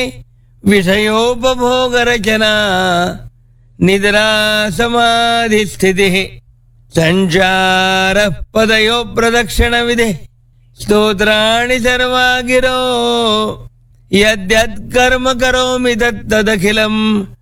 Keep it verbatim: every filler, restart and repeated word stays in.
ವಿಷಯೋಪಭೋಗರಚನಾ ನಿದ್ರಾ ಸಮಾಧಿ ಸ್ಥಿತಿ ಸಂಚಾರ ಪದಯೋ ಪ್ರದಕ್ಷಿಣವಿದೆ ಸ್ತೋತ್ರಾಣಿ ಸರ್ವಾಗಿರೋ ಯದ್ಯತ್ ಕರ್ಮ ಕರೋಮಿ ತತ್ತದಖಿಲಂ